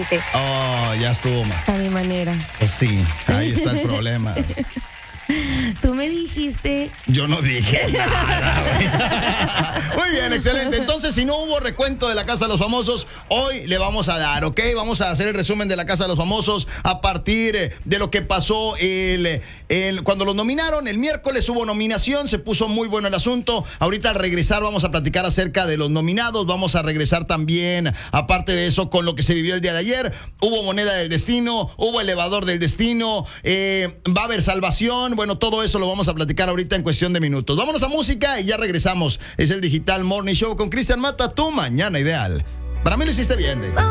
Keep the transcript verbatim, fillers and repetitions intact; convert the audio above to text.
felicité. Oh, ya estuvo mal. A mi manera. Pues sí, ahí está el problema. Tú me dijiste... Yo no dije nada. Muy bien, excelente. Entonces, si no hubo recuento de la Casa de los Famosos, hoy le vamos a dar, ¿ok? Vamos a hacer el resumen de la Casa de los Famosos a partir de lo que pasó el, el, cuando los nominaron. El miércoles hubo nominación, se puso muy bueno el asunto. Ahorita al regresar vamos a platicar acerca de los nominados. Vamos a regresar también, aparte de eso, con lo que se vivió el día de ayer. Hubo moneda del destino, hubo elevador del destino, eh, va a haber salvación. Bueno, todo eso lo vamos a platicar ahorita en cuestión de minutos. Vámonos a música y ya regresamos. Es el Digital Morning Show con Cristian Mata, tu mañana ideal. Para mí lo hiciste bien, Dave.